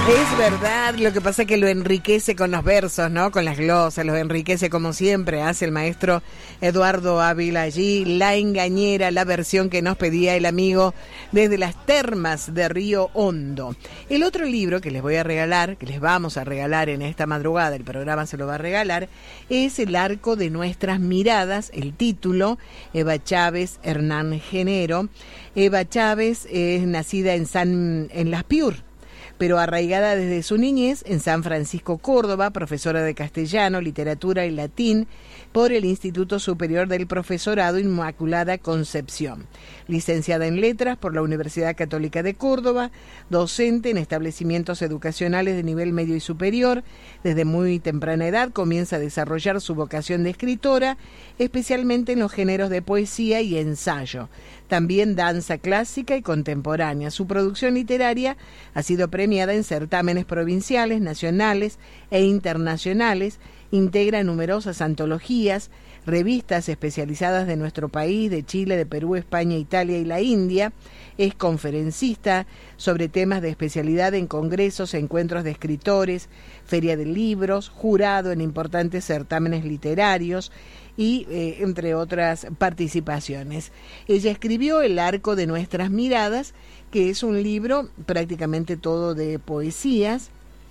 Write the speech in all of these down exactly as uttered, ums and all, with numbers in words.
Es verdad, lo que pasa es que lo enriquece con los versos, ¿no? Con las glosas, los enriquece como siempre hace el maestro Eduardo Ávila allí. La Engañera, la versión que nos pedía el amigo desde las termas de Río Hondo. El otro libro que les voy a regalar, que les vamos a regalar en esta madrugada, el programa se lo va a regalar, es El Arco de Nuestras Miradas, el título, Eva Chávez Hernán Genero. Eva Chávez es nacida en San, en Las Piur, pero arraigada desde su niñez en San Francisco, Córdoba, profesora de castellano, literatura y latín por el Instituto Superior del Profesorado Inmaculada Concepción. Licenciada en Letras por la Universidad Católica de Córdoba, docente en establecimientos educacionales de nivel medio y superior. Desde muy temprana edad comienza a desarrollar su vocación de escritora, especialmente en los géneros de poesía y ensayo. También danza clásica y contemporánea. Su producción literaria ha sido premiada en certámenes provinciales, nacionales e internacionales. Integra numerosas antologías, revistas especializadas de nuestro país, de Chile, de Perú, España, Italia y la India. Es conferencista sobre temas de especialidad en congresos, encuentros de escritores, feria de libros, jurado en importantes certámenes literarios y eh, entre otras participaciones. Ella escribió El Arco de Nuestras Miradas, que es un libro prácticamente todo de poesías.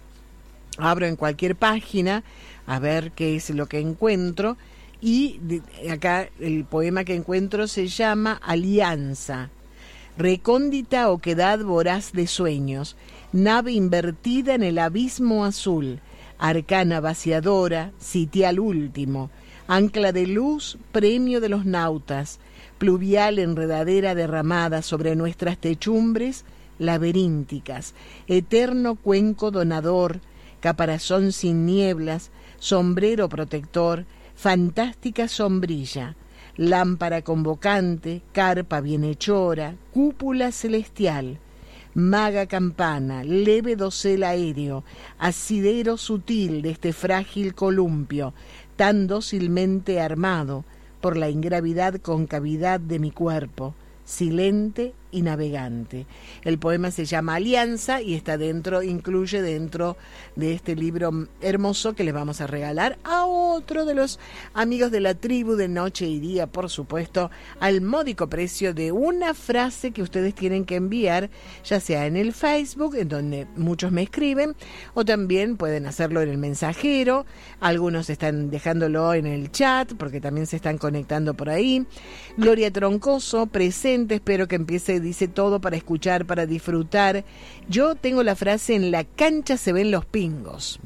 Abro en cualquier página a ver qué es lo que encuentro, y de, acá el poema que encuentro se llama Alianza. Recóndita oquedad voraz de sueños, nave invertida en el abismo azul, arcana vaciadora, sitial último, ancla de luz, premio de los nautas, pluvial enredadera derramada sobre nuestras techumbres laberínticas, eterno cuenco donador, caparazón sin nieblas, sombrero protector, fantástica sombrilla, lámpara convocante, carpa bienhechora, cúpula celestial, maga campana, leve dosel aéreo, asidero sutil de este frágil columpio, tan dócilmente armado por la ingravidad concavidad de mi cuerpo, silente y navegante. El poema se llama Alianza y está dentro, incluye dentro de este libro hermoso que les vamos a regalar a otro de los amigos de la tribu de Noche y Día, por supuesto, al módico precio de una frase que ustedes tienen que enviar, ya sea en el Facebook, en donde muchos me escriben, o también pueden hacerlo en el mensajero. Algunos están dejándolo en el chat porque también se están conectando por ahí. Gloria Troncoso, presente, espero que empiece, dice, todo para escuchar, para disfrutar. Yo tengo la frase: en la cancha se ven los pingos.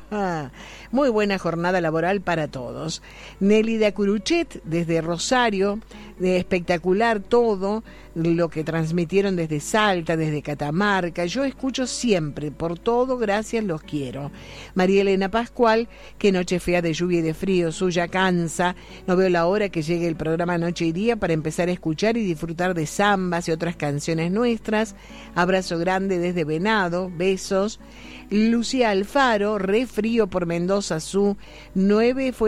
Muy buena jornada laboral para todos. Nelly de Acuruchet, desde Rosario, de espectacular todo lo que transmitieron desde Salta, desde Catamarca. Yo escucho siempre, por todo, gracias, los quiero. María Elena Pascual, qué noche fea de lluvia y de frío, suya cansa. No veo la hora que llegue el programa Noche y Día para empezar a escuchar y disfrutar de zambas y otras canciones nuestras. Abrazo grande desde Venado, besos. Lucía Alfaro, re frío por Mendoza, su nueve fue